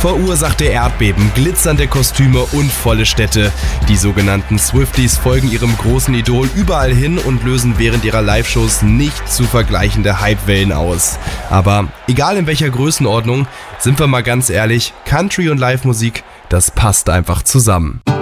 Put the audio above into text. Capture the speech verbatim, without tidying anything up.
verursachte Erdbeben, glitzernde Kostüme und volle Städte. Die sogenannten Swifties folgen ihrem großen Idol überall hin und lösen während ihrer Live-Shows nicht zu vergleichende Hypewellen aus. Aber egal in welcher Größenordnung, sind wir mal ganz ehrlich, Country und Live-Musik, das passt einfach zusammen.